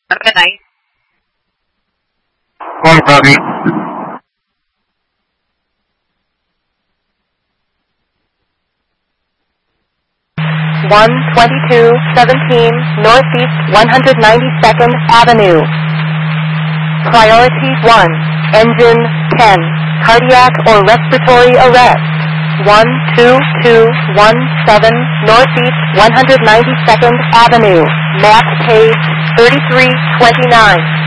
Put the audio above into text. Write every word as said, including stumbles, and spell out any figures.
Organize. Call copy. one twenty-two seventeen Northeast one hundred ninety-second Avenue. Priority one, engine ten, cardiac or respiratory arrest. one two two one seven Northeast one hundred ninety-second Avenue, map page thirty-three twenty-nine.